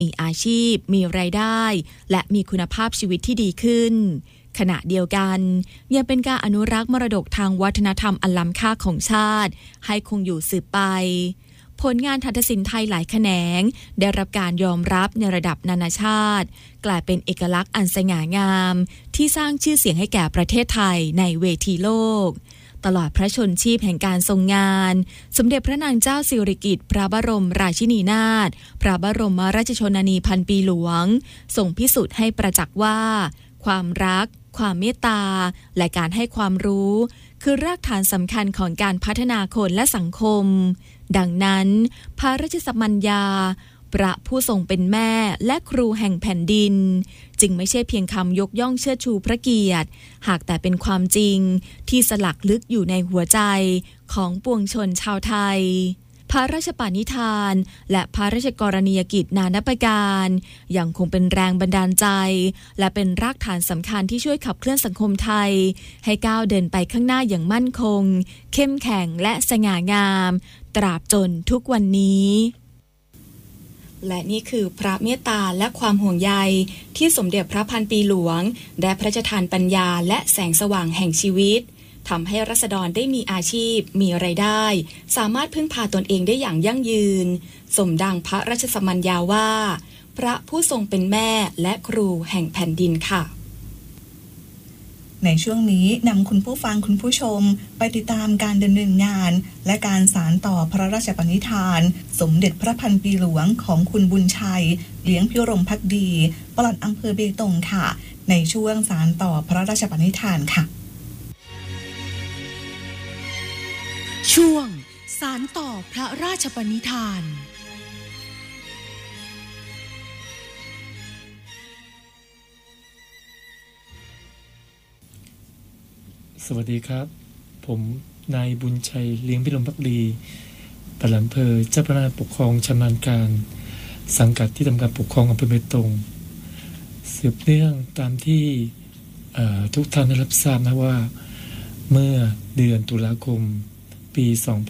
มีอาชีพมีรายได้และมีคุณภาพชีวิตที่ดีขึ้นขณะเดียวกันยังเป็นการอนุรักษ์มรดกทางวัฒนธรรมอันล้ำค่าของชาติให้คงอยู่สืบไปผลงานหัตถศิลป์ไทยหลายแขนงได้รับการยอมรับในระดับนานาชาติกลายเป็นเอกลักษณ์อันสง่างามที่สร้างชื่อเสียงให้แก่ประเทศไทยในเวทีโลกตลอดพระชนชีพแห่งการทรงงานสมเด็จพระนางเจ้าสิริกิติ์พระบรมราชินีนาถพระบรมราชชนนีพันปีหลวงทรงพิสูจน์ให้ประจักษ์ว่าความรักความเมตตาและการให้ความรู้คือรากฐานสำคัญของการพัฒนาคนและสังคมดังนั้นพระราชสมัญญาพระผู้ทรงเป็นแม่และครูแห่งแผ่นดินจึงไม่ใช่เพียงคำยกย่องเชิดชูพระเกียรติหากแต่เป็นความจริงที่สลักลึกอยู่ในหัวใจของปวงชนชาวไทยพระราชปณิธานและพระราชกรณียกิจนานาประการยังคงเป็นแรงบันดาลใจและเป็นรากฐานสำคัญที่ช่วยขับเคลื่อนสังคมไทยให้ก้าวเดินไปข้างหน้าอย่างมั่นคงเข้มแข็งและสง่างามตราบจนทุกวันนี้และนี่คือพระเมตตาและความห่วงใยที่สมเด็จพระพันปีหลวงได้พระราชทานปัญญาและแสงสว่างแห่งชีวิตทำให้ราษฎรได้มีอาชีพมีรายได้สามารถพึ่งพาตนเองได้อย่างยั่งยืนสมดังพระราชสมัญญาว่าพระผู้ทรงเป็นแม่และครูแห่งแผ่นดินค่ะในช่วงนี้นำคุณผู้ฟังคุณผู้ชมไปติดตามการดำเนินงานและการสานต่อพระราชปณิธานสมเด็จพระพันปีหลวงของคุณบุญชัยเลี้ยงพิรมภักดีปลัดอำเภอเบตงค่ะในช่วงสานต่อพระราชปณิธานค่ะช่วงสานต่อพระราชปณิธานสวัสดีครับผมนายบุญชัยเลี้ยงพิรมภักดีปลัดอำเภอเจ้าพนักงานปกครองชำนาญการสังกัดที่ทำการปกครองอำเภอเบตงสืบเนื่องตามที่ทุกท่านได้รับทราบนะว่าเมื่อเดือนตุลาคมปี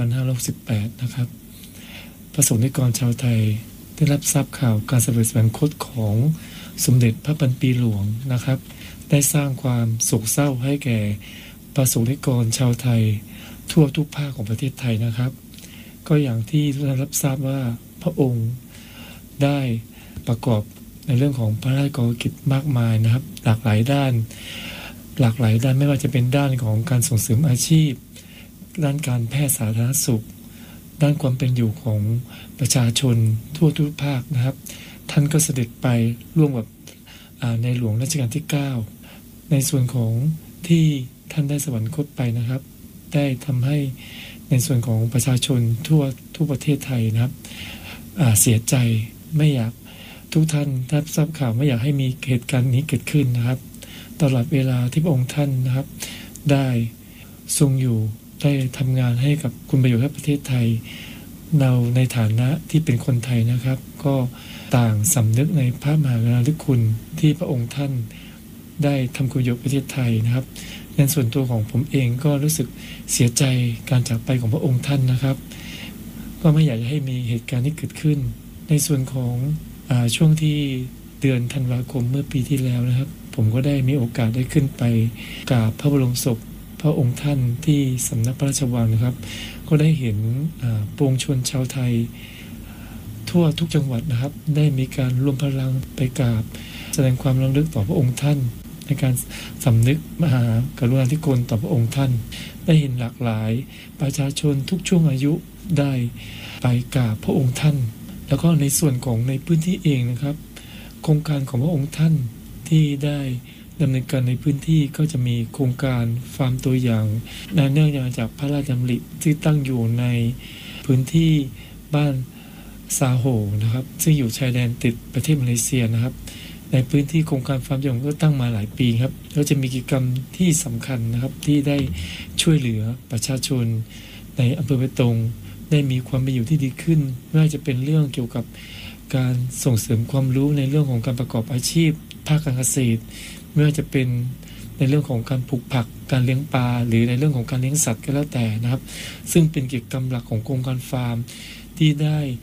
2568 นะครับประสงค์นิกรชาวไทยได้รับทราบข่าวการเสด็จสวรรคตของสมเด็จพระพันปีหลวงนะครับได้สร้างความโศกเศร้าให้แก่ประสงค์นิกรชาวไทยทั่วทุกภาคของประเทศไทยนะครับก็อย่างที่ทุกท่านรับทราบว่าพระองค์ได้ประกอบในเรื่องของพระราชกรณียกิจมากมายนะครับหลากหลายด้านไม่ว่าจะเป็นด้านของการส่งเสริมอาชีพด้านการแพทย์สาธารณสุขด้านความเป็นอยู่ของประชาชนทั่วทุกภาคนะครับท่านก็เสด็จไปร่วมกับในหลวงรัชกาลที่ 9ในส่วนของที่ท่านได้สวรรคตไปนะครับได้ทำให้ในส่วนของประชาชนทั่วประเทศไทยนะครับเสียใจไม่อยากทุกท่านถ้าทราบข่าวไม่อยากให้มีเหตุการณ์นี้เกิดขึ้นนะครับตลอดเวลาที่พระองค์ท่านนะครับได้ทรงอยู่ได้ทำงานให้กับคุณประโยชน์ให้ประเทศไทยเราในฐานะที่เป็นคนไทยนะครับก็ต่างสำนึกในพระมหากรุณาธิคุณที่พระองค์ท่านได้ทำคุณประโยชน์ประเทศไทยนะครับในส่วนตัวของผมเองก็รู้สึกเสียใจการจากไปของพระองค์ท่านนะครับก็ไม่อยากให้มีเหตุการณ์ที่เกิดขึ้นในส่วนของช่วงที่เดือนธันวาคมเมื่อปีที่แล้วนะครับผมก็ได้มีโอกาสได้ขึ้นไปกราบพระบรมศพพระองค์ท่านที่สำนักพระราชวังนะครับก็ได้เห็นปวงชนชาวไทยทั่วทุกจังหวัดนะครับได้มีการรวมพลังไปกราบแสดงความรำลึกต่อพระองค์ท่านในการสำนึกมหากรุณาธิคุณต่อพระองค์ท่านได้เห็นหลากหลายประชาชนทุกช่วงอายุได้ไปกราบพระองค์ท่านแล้วก็ในส่วนของในพื้นที่เองนะครับโครงการของพระองค์ท่านที่ได้ดำเนินการในพื้นที่ก็จะมีโครงการฟาร์มตัวอย่างเนื่องมาจากพระราชดำริที่ตั้งอยู่ในพื้นที่บ้านซาโฮนะครับซึ่งอยู่ชายแดนติดประเทศมาเลเซียนะครับในพื้นที่โครงการฟาร์มตัวอย่างก็ตั้งมาหลายปีครับแล้วจะมีกิจกรรมที่สำคัญนะครับที่ได้ช่วยเหลือประชาชนในอำเภอเบตงได้มีความเป็นอยู่ที่ดีขึ้นไม่ว่าจะเป็นเรื่องเกี่ยวกับการส่งเสริมความรู้ในเรื่องของการประกอบอาชีพภาคการเกษตรไม่ว่าจะเป็นในเรื่องของการปลูกผักการเลี้ยงปลาหรือในเรื่องของการเลี้ยงสัตว์ก็แล้วแต่นะครับซึ่งเป็นกิจกรรมหลักของโครงการฟาร์มที่ได้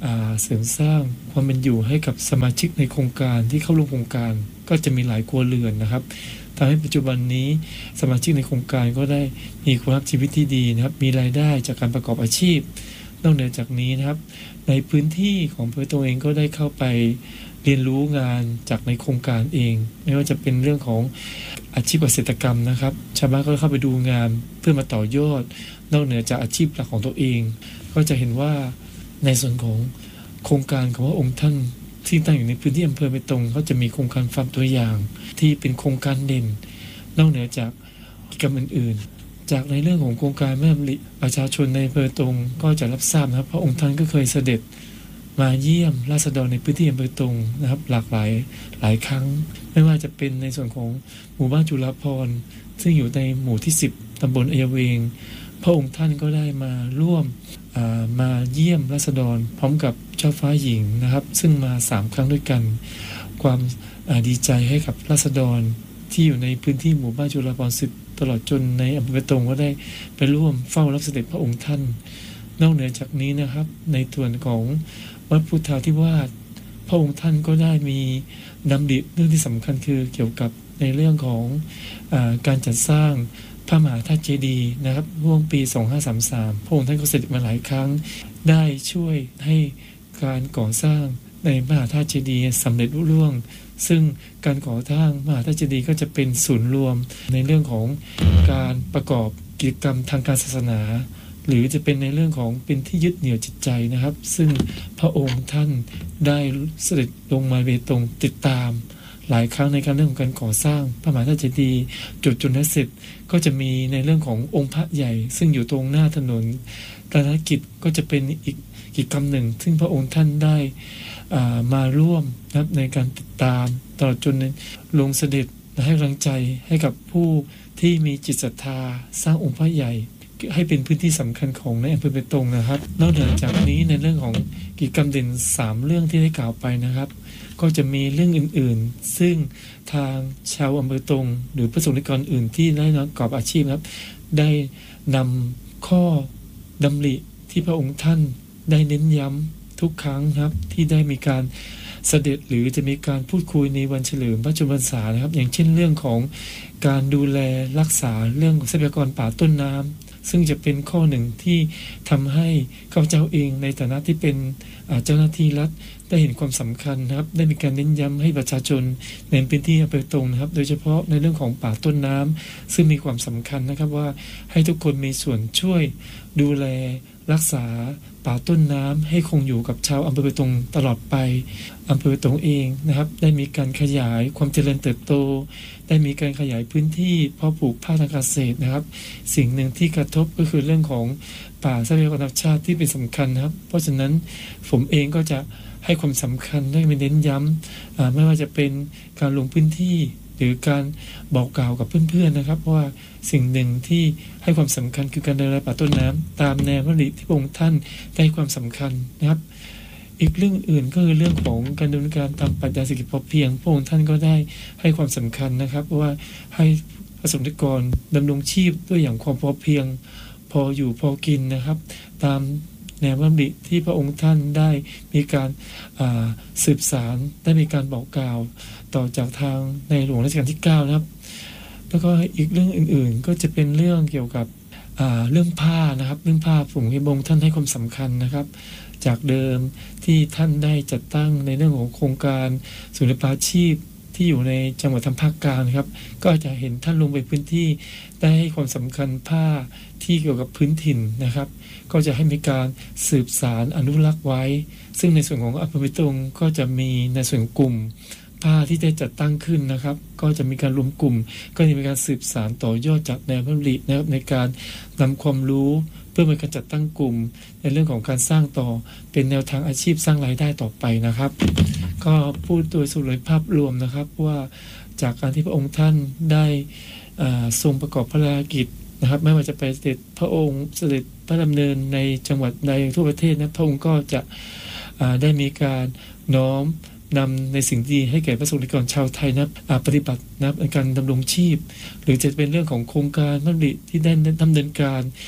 เสริมสร้างความเป็นอยู่ให้กับสมาชิกในโครงการที่เข้าร่วมโครงการก็จะมีหลายครัวเรือนนะครับทำให้ปัจจุบันนี้สมาชิกในโครงการก็ได้มีคุณภาพชีวิตที่ดีนะครับมีรายได้จากการประกอบอาชีพนอกเหนือจากนี้นะครับในพื้นที่ของอำเภอตัวเองก็ได้เข้าไปเรียนรู้งานจากในโครงการเองไม่ว่าจะเป็นเรื่องของอาชีพเกษตรกรรมนะครับชาวบ้านก็เข้าไปดูงานเพื่อมาต่อยอดนอกเหนือจากอาชีพหลักของตัวเองก็จะเห็นว่าในส่วนของโครงการของพระองค์ท่านที่ตั้งอยู่ในพื้นที่อำเภอเบตงเขาจะมีโครงการฟาร์มตัวอย่างที่เป็นโครงการเด่นนอกเหนือจากกิจกรรมอื่นๆจากในเรื่องของโครงการแม่มลิประชาชนในอำเภอตงก็จะรับทราบนะครับพระองค์ท่านก็เคยเสด็จมาเยี่ยมราษฎรในพื้นที่อำเภอตงนะครับหลากหลายครั้งไม่ว่าจะเป็นในส่วนของหมู่บ้านจุฬาภรณ์ซึ่งอยู่ในหมู่ที่10ตำบลอัยเวงพระองค์ท่านก็ได้มาร่วมมาเยี่ยมราษฎรพร้อมกับเจ้าฟ้าหญิงนะครับซึ่งมา3ครั้งด้วยกันความดีใจให้กับราษฎรที่อยู่ในพื้นที่หมู่บ้านจุฬาภรณ์10ตลอดจนในอำเภอเบตงก็ได้ไปร่วมเฝ้ารับเสด็จพระองค์ท่านนอกเหนือจากนี้นะครับในส่วนของวัดพุทธาธิวาสพระองค์ท่านก็ได้มีดำริเรื่องที่สำคัญคือเกี่ยวกับในเรื่องของการจัดสร้างพระมหาธาตุเจดีย์นะครับช่วงปี2533พระองค์ท่านก็เสด็จมาหลายครั้งได้ช่วยให้การก่อสร้างในมหาธาตุเจดีย์สำเร็จรุ่ร่วงซึ่งการก่อสร้างมหาธาตุเจดีย์ก็จะเป็นศูนย์รวมในเรื่องของการประกอบกิจกรรมทางการศาสนาหรือจะเป็นในเรื่องของเป็นที่ยึดเหนี่ยวจิตใจนะครับซึ่งพระองค์ท่านได้เสด็จลงมาเบตงติดตามหลายครั้งในการเรื่องของการก่อสร้างพระมหาธาตุเจดีย์จนเสร็จก็จะมีในเรื่องขององค์พระใหญ่ซึ่งอยู่ตรงหน้าถนนรัตนกิจก็จะเป็นอีกกิจกรรมหนึ่งซึ่งพระองค์ท่านได้มาร่วมนะครับในการติดตามตลอดจนลงเสด็จให้กำลังใจให้กับผู้ที่มีจิตศรัทธาสร้างองค์พระใหญ่ให้เป็นพื้นที่สำคัญของในอำเภอเบตงนะครับนอกจากนี้ในเรื่องของกิจกรรมเด่น3เรื่องที่ได้กล่าวไปนะครับก็จะมีเรื่องอื่นๆซึ่งทางชาวอำเภอตงหรือประสงค์นิกรอื่นที่ได้ประกอบอาชีพนะครับได้นำข้อดำริที่พระองค์ท่านได้เน้นย้ำทุกครั้งครับที่ได้มีการเสด็จหรือจะมีการพูดคุยในวันเฉลิมพระชนมพรรษานะครับอย่างเช่นเรื่องของการดูแลรักษาเรื่องทรัพยากรป่าต้นน้ำซึ่งจะเป็นข้อหนึ่งที่ทำให้ข้าพเจ้าเองในฐานะที่เป็นเจ้าหน้าที่รัฐได้เห็นความสำคัญนะครับได้มีการเน้นย้ำให้ประชาชนในพื้นที่อำเภอตงนะครับโดยเฉพาะในเรื่องของป่าต้นน้ำซึ่งมีความสำคัญนะครับว่าให้ทุกคนมีส่วนช่วยดูแลรักษาป่าต้นน้ำให้คงอยู่กับชาวอำเภอเบตงตลอดไปอำเภอเบตงเองนะครับได้มีการขยายความเจริญเติบโตได้มีการขยายพื้นที่เพาะปลูกภาคทางเกษตรนะครับสิ่งหนึ่งที่กระทบก็คือเรื่องของป่าทรัพยากรธรรมชาติที่เป็นสำคัญนะครับเพราะฉะนั้นผมเองก็จะให้ความสำคัญได้ไปเน้นย้ำไม่ว่าจะเป็นการลงพื้นที่หรือการบอกกล่าวกับเพื่อนๆนะครับเพราะว่าสิ่งหนึ่งที่ให้ความสำคัญคือการดูแลป่าต้นน้ำตามแนวพระดำริที่พระองค์ท่านได้ความสำคัญนะครับอีกเรื่องอื่นก็คือเรื่องของการดำเนินการตามปรัชญาเศรษฐกิจพอเพียงพระองค์ท่านก็ได้ให้ความสำคัญนะครับเพราะว่าให้ประสบนิกรดำรงชีพด้วยอย่างความพอเพียงพออยู่พอกินนะครับตามแนวพระดำริที่พระองค์ท่านได้มีการสืบสารได้มีการบอกกล่าวต่อจากทางในหลวงรัชกาลที่9นะครับแล้วก็อีกเรื่องอื่นๆก็จะเป็นเรื่องเกี่ยวกับเรื่องผ้านะครับเรื่องผ้าผงพระองค์ท่านให้ความสำคัญนะครับจากเดิมที่ท่านได้จัดตั้งในเรื่องของโครงการศูนย์ศิลปาชีพที่อยู่ในจังหวัดทางภาคกลางนะครับก็จะเห็นท่านลงไปพื้นที่ได้ให้ความสำคัญผ้าที่เกี่ยวกับพื้นถิ่นนะครับก็จะให้มีการสืบสารอนุรักษ์ไว้ซึ่งในส่วนของอำเภอเบตงก็จะมีในส่วนกลุ่มผ้าที่ได้จัดตั้งขึ้นนะครับก็จะมีการรวมกลุ่มก็จะมีการสืบสารต่อยอดจากแนวพระดำรินะครับในการนำความรู้เพื่อเป็นการจัดตั้งกลุ่มในเรื่องของการสร้างต่อเป็นแนวทางอาชีพสร้างรายได้ต่อไปนะครับก็พูดโดยสรุปภาพรวมนะครับว่าจากการที่พระองค์ท่านได้ทรงประกอบพระราชกิจนะครับไม่ว่าจะไปเสด็จพระองค์เสด็จพระดำเนินในจังหวัดใดทั่วประเทศนะพระองค์ก็จะได้มีการน้อมนำในสิ่งดีให้แก่ประสบนิกรชาวไทยนะปฏิบัตินะในการดำรงชีพหรือจะเป็นเรื่องของโครงการพระดำริที่ได้ดำเนินการ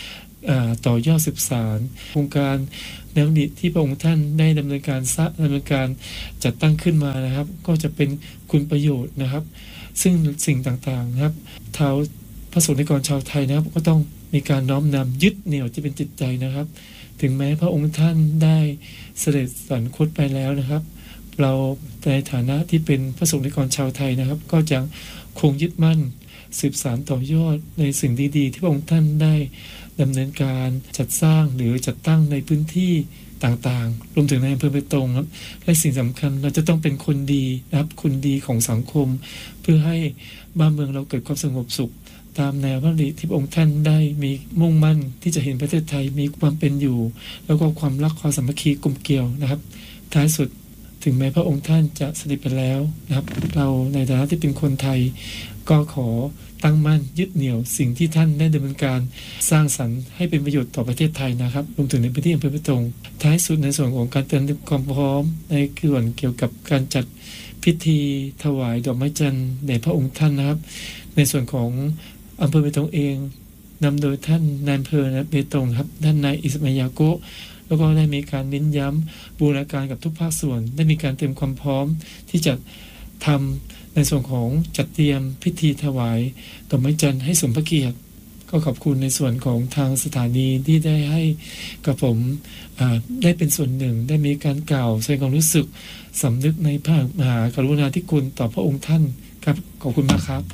ต่อยอดสืบสานโครงการแนวคิดที่พระองค์ท่านได้ดำเนินการจัดตั้งขึ้นมานะครับก็จะเป็นคุณประโยชน์นะครับซึ่งสิ่งต่างๆนะครับชาวพระสงฆ์นิกรชาวไทยนะครับก็ต้องมีการน้อมนำยึดเหนี่ยวที่เป็นจิตใจนะครับถึงแม้พระองค์ท่านได้เสด็จสวรรคตไปแล้วนะครับเราในฐานะที่เป็นพระสงฆ์นิกรชาวไทยนะครับก็จะคงยึดมั่นสืบสานต่อยอดในสิ่งดีๆที่พระองค์ท่านได้ดำเนินการจัดสร้างหรือจัดตั้งในพื้นที่ต่างๆรวมถึงในอำเภอเบตงครับและสิ่งสำคัญเราจะต้องเป็นคนดีนะครับคนดีของสังคมเพื่อให้บ้านเมืองเราเกิดความสงบสุขตามแนวพระดำริที่พระองค์ท่านได้มีมุ่งมั่นที่จะเห็นประเทศไทยมีความเป็นอยู่แล้วก็ความรักความสามัคคีกลมเกลียวนะครับท้ายสุดถึงแม้พระองค์ท่านจะเสด็จไปแล้วนะครับเราในฐานะที่เป็นคนไทยก็ขอตั้งมั่นยึดเหนี่ยวสิ่งที่ท่านได้ดำเนินการสร้างสรรค์ให้เป็นประโยชน์ต่อประเทศไทยนะครับรวมถึงในพื้นที่อำเภอเบตงท้ายสุดในส่วนของการเตรียมความพร้อมในส่วนเกี่ยวกับการจัดพิธีถวายดอกไม้จันทร์แด่พระองค์ท่านนะครับในส่วนของอำเภอเบตงเองนำโดยท่านนายอำเภอเบตงครับท่านนายอิสมาอิลยาโกะแล้วก็ได้มีการเน้นย้ำบูรณาการกับทุกภาคส่วนได้มีการเตรียมความพร้อมที่จะทำในส่วนของจัดเตรียมพิธีถวายดอกไม้จันทร์ให้สมพระเกียรติก็ขอบคุณในส่วนของทางสถานีที่ได้ให้กับผมได้เป็นส่วนหนึ่งได้มีการกล่าวแสดงความรู้สึกสำนึกในพระมหากรุณาธิคุณต่อพระองค์ท่านครับขอบคุณมากครับ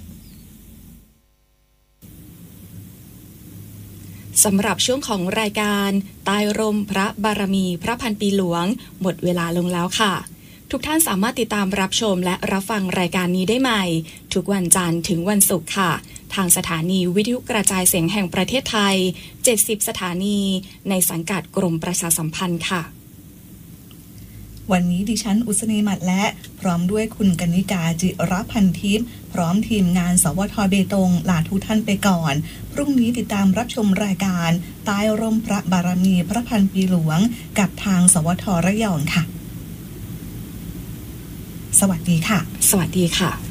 สำหรับช่วงของรายการใต้ร่มพระบารมีพระพันปีหลวงหมดเวลาลงแล้วค่ะทุกท่านสามารถติดตามรับชมและรับฟังรายการนี้ได้ใหม่ทุกวันจันทร์ถึงวันศุกร์ค่ะทางสถานีวิทยุกระจายเสียงแห่งประเทศไทย70สถานีในสังกัดกรมประชาสัมพันธ์ค่ะวันนี้ดิฉันอุศนีมัดและพร้อมด้วยคุณกนิกาจิรพันทิพย์พร้อมทีมงานสวทเบตงลาทุกท่านไปก่อนพรุ่งนี้ติดตามรับชมรายการใต้ร่มพระบารมีพระพันปีหลวงกับทางสวทระยองค่ะสวัสดีค่ะสวัสดีค่ะ